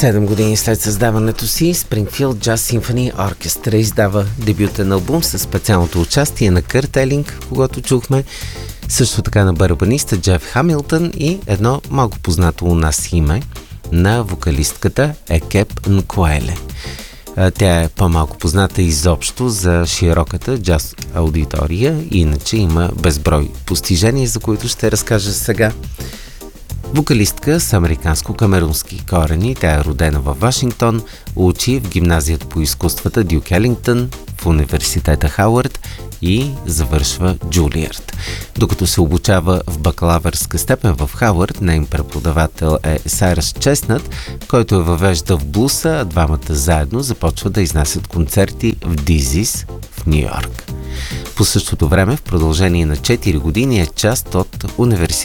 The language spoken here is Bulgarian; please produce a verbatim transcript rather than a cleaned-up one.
Седем години след създаването си, Springfield Jazz Symphony Orchestra издава дебютен албум със специалното участие на Кърт Елинг, когато чухме, също така на барабаниста Джеф Хамилтън и едно малко познато у нас име на вокалистката Екеп Нкоеле. Тя е по-малко позната изобщо за широката джаз аудитория, иначе има безброй постижения, за които ще разкажа сега. Вокалистка с американско-камерунски корени, тя е родена във Вашингтон, учи в гимназията по изкуствата Дюк Елингтън, в университета Хауърд и завършва Джулиард. Докато се обучава в бакалавърска степен в Хауърд, нейн преподавател е Сайръс Чеснат, който я въвежда в блуса, а двамата заедно започват да изнасят концерти в Дизис в Ню Йорк. По същото време, в продължение на четири години е част от университета